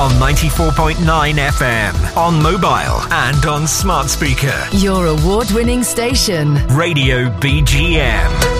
on 94.9 FM, on mobile and on smart speaker. Your award-winning station. Radio BGM.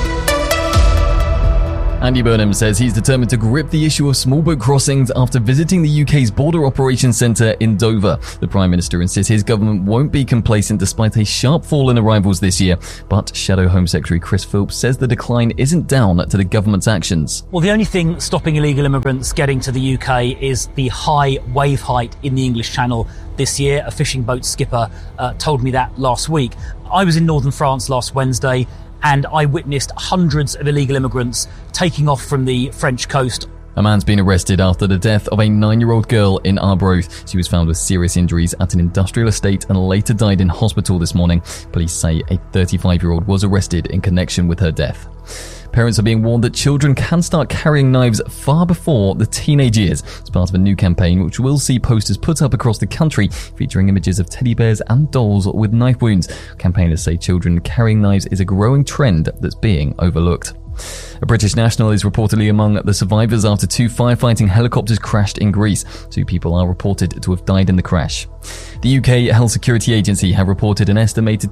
Andy Burnham says he's determined to grip the issue of small boat crossings after visiting the UK's Border Operations Centre in Dover. The Prime Minister insists his government won't be complacent despite a sharp fall in arrivals this year. But Shadow Home Secretary Chris Philps says the decline isn't down to the government's actions. Well, the only thing stopping illegal immigrants getting to the UK is the high wave height in the English Channel this year. A fishing boat skipper told me that last week. I was in northern France last Wednesday, and I witnessed hundreds of illegal immigrants taking off from the French coast. A man's been arrested after the death of a 9-year-old girl in Arbroath. She was found with serious injuries at an industrial estate and later died in hospital this morning. Police say a 35-year-old was arrested in connection with her death. Parents are being warned that children can start carrying knives far before the teenage years. It's part of a new campaign which will see posters put up across the country featuring images of teddy bears and dolls with knife wounds. Campaigners say children carrying knives is a growing trend that's being overlooked. A British national is reportedly among the survivors after 2 firefighting helicopters crashed in Greece. 2 people are reported to have died in the crash. The UK Health Security Agency have reported an estimated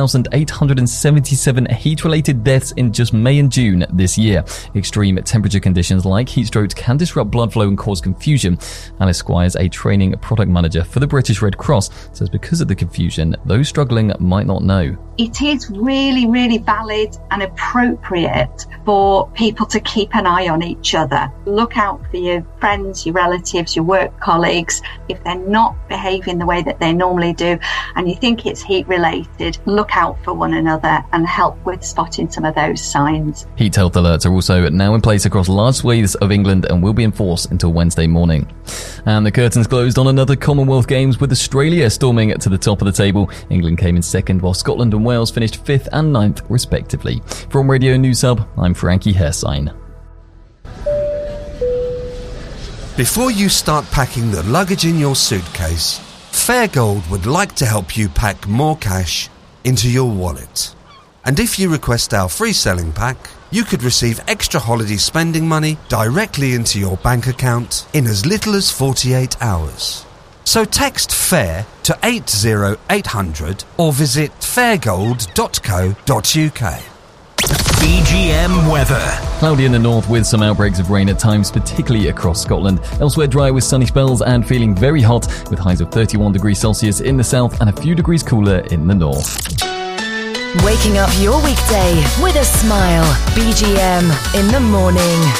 2,877 heat-related deaths in just May and June this year. Extreme temperature conditions like heat stroke can disrupt blood flow and cause confusion. Alice Squires, a training product manager for the British Red Cross, says because of the confusion, those struggling might not know. It is really, really valid and appropriate for people to keep an eye on each other. Look out for your friends, your relatives, your work colleagues. If they're not behaving the way that they normally do and you think it's heat related, look out for one another and help with spotting some of those signs. Heat health alerts are also now in place across large swathes of England and will be enforced until Wednesday morning. And the curtains closed on another Commonwealth Games with Australia storming to the top of the table. England came in second while Scotland and Wales finished 5th and 9th respectively. From Radio News Hub, I'm Frankie Hersign. Before you start packing the luggage in your suitcase, Fairgold would like to help you pack more cash into your wallet. And if you request our free selling pack, you could receive extra holiday spending money directly into your bank account in as little as 48 hours. So text FAIR to 80800 or visit fairgold.co.uk. BGM weather. Cloudy in the north with some outbreaks of rain at times, particularly across Scotland. Elsewhere dry with sunny spells and feeling very hot with highs of 31 degrees Celsius in the south and a few degrees cooler in the north. Waking up your weekday with a smile. BGM in the morning.